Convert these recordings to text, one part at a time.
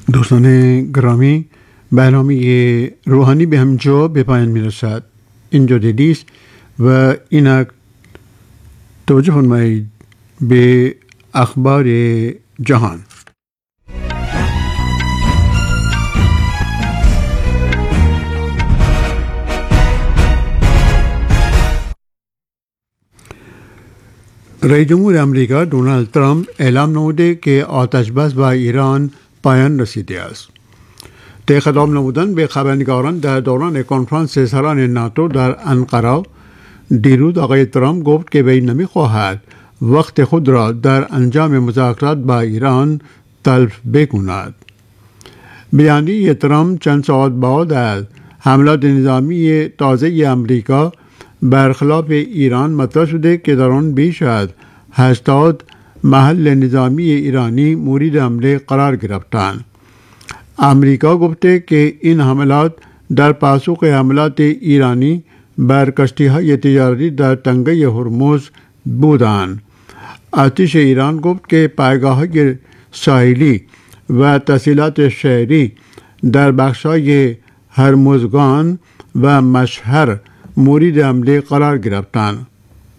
دوستان گرامی، برنامه روحانی به همجا به پایان می رسد. اینجا دیدیست و اینک توجه فرمایید به اخبار جهان. رئیس جمهور امریکا دونالد ترامپ اعلام نموده که آتش بس با ایران پایان رسیده است. طی خطاب نمودن به خبرنگاران در دوران کنفرانس سران ناتو در انقره دیروز آقای ترامپ گفت که وی نمی‌خواهد وقت خود را در انجام مذاکرات با ایران تلف بکند. بیانیه ترامپ چند ساعت بعد از حملات نظامی تازه امریکا برخلاف ایران مطرح شده که در آن بیش از 80 محل نظامی ایرانی مورد حمله قرار گرفتند. امریکا گفته که این حملات در پاسخ حملات ایرانی بر کشتی‌های تجاری در تنگه هرمز بودند. ارتش ایران گفت که پایگاه‌های ساحلی و تسهیلات شهری در بخش‌های هرمزگان و مشهر مورد حمله قرار گرفتند.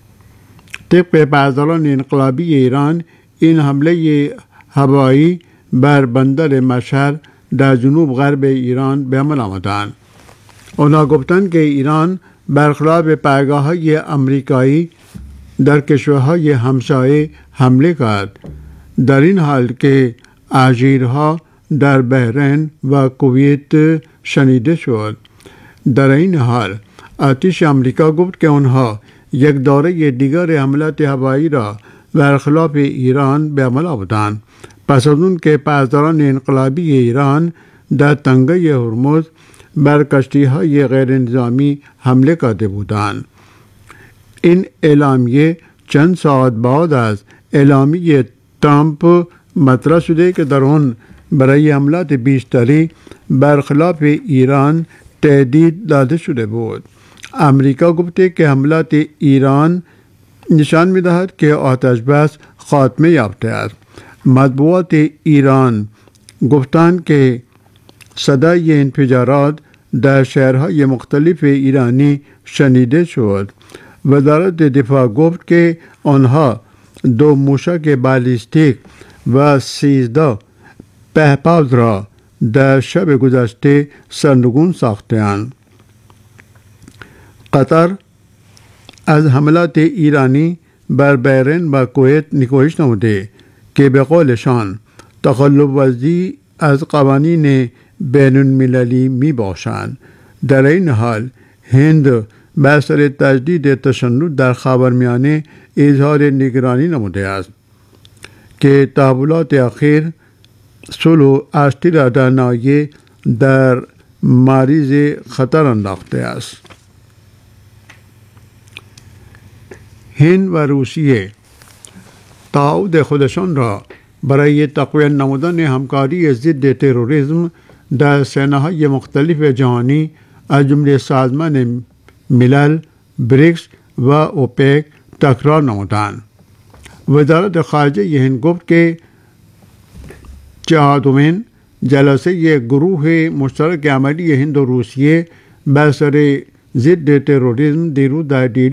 طبق پاسداران انقلابی ایران این حمله هوایی بر بندر مشهد در جنوب غرب ایران به عمل آمدند. آنها گفتند که ایران برخلاف پایگاه‌های آمریکایی در کشورهای همسایه حمله کرد، در این حال که اژیرها در بحرین و کویت شنیده شد. در این حال ارتش آمریکا گفت که آنها یک دوره دیگر حملات هوایی را برخلاف ایران به عمل آوردند پس از اون که پاسداران انقلابی ایران در تنگه هرمز بر کشتی‌های غیر نظامی حمله کرده بودند. این اعلامیه چند ساعت بعد از اعلامیه ترامپ مطرح شده که در آن برای حملات بیشتری برخلاف ایران تهدید داده شده بود. امریکا گفته که حملات ایران نشان می‌دهد که آتش بس خاتمه یافته است. مطبوعات ایران گفتند که صدای انفجارات در شهرهای مختلف ایرانی شنیده شد. وزارت دفاع گفت که آنها 2 موشک بالستیک و 13 پهپاد را در شب گذشته سرنگون ساختند. قطر از حملات ایرانی بر بحرین و کویت نکوهش نموده که به قولشان تخلف ورزی از قوانین بین المللی می باشند. در این حال هند بر سر تجدید تشنج در خاورمیانه اظهار نگرانی نموده است که تحولات اخیر صلح و آشتی را در ناحیه در معرض خطر انداخته است. هند و روسیه تعهد خودشان را برای تقویت نمودن همکاری ضد تروریسم در صحنه‌های مختلف جهانی از جمله سازمان ملل، بریکس و اوپک تکرار نمودند. وزارت خارجه هند گفت که 40مین جلسه گروه مشترک عملی هند و روسیه بر سر ضد تروریسم دیروز در